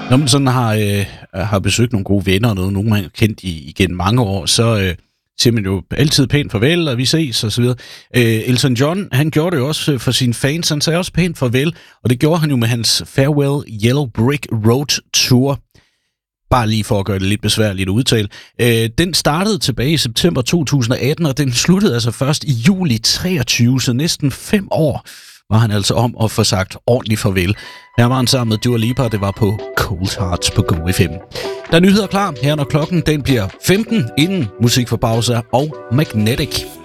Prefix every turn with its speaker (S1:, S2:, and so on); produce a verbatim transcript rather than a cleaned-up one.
S1: Når man sådan har, øh, har besøgt nogle gode venner og noget, nogen man har kendt i, igen mange år, så øh, siger man jo altid pænt farvel, og vi ses og så videre. Øh, Elton John, han gjorde det jo også for sine fans, han sagde også pænt farvel, og det gjorde han jo med hans Farewell Yellow Brick Road Tour. Bare lige for at gøre det lidt besværligt at udtale. Øh, den startede tilbage i september to tusind og atten, og den sluttede altså først i juli treogtyve, så næsten fem år var han altså om at få sagt ordentligt farvel. Her var han sammen med Dua Lipa, det var på Cold Hearts på Go F M. Der er nyheder klar her, når klokken den bliver femten, inden musik for Bowser og Magnetic.